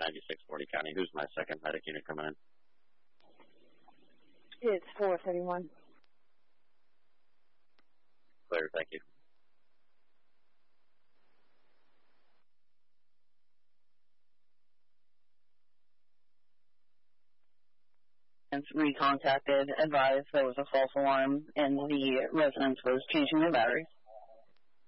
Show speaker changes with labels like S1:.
S1: 9640 County. Who's my second medic unit coming in?
S2: It's 431.
S1: Clear, thank you.
S3: Recontacted, advised there was a false alarm and the residence was changing their batteries.